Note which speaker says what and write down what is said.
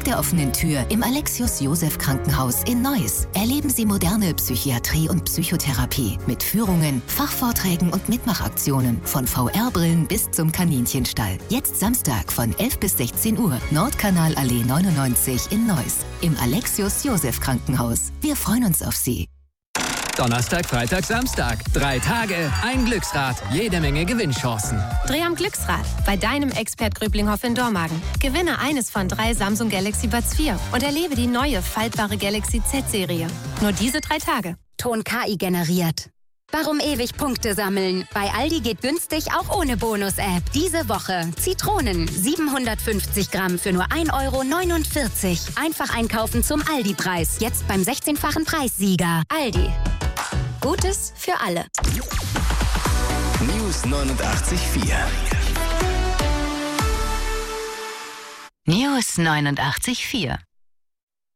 Speaker 1: der offenen Tür im Alexius-Joseph-Krankenhaus in Neuss erleben Sie moderne Psychiatrie und Psychotherapie mit Führungen, Fachvorträgen und Mitmachaktionen von VR-Brillen bis zum Kaninchenstall. Jetzt Samstag von 11 bis 16 Uhr, Nordkanalallee 99 in Neuss im Alexius-Joseph-Krankenhaus. Wir freuen uns auf Sie.
Speaker 2: Donnerstag, Freitag, Samstag. 3 Tage, ein Glücksrad, jede Menge Gewinnchancen.
Speaker 3: Dreh am Glücksrad bei deinem Expert Gröblinghoff in Dormagen. Gewinne eines von 3 Samsung Galaxy Buds 4 und erlebe die neue faltbare Galaxy Z-Serie. Nur diese 3 Tage.
Speaker 4: Ton KI generiert. Warum ewig Punkte sammeln? Bei Aldi geht günstig auch ohne Bonus-App. Diese Woche Zitronen 750 Gramm für nur 1,49 €. Einfach einkaufen zum Aldi-Preis. Jetzt beim 16-fachen Preissieger. Aldi. Gutes für alle.
Speaker 5: News 89.4.
Speaker 1: News 89.4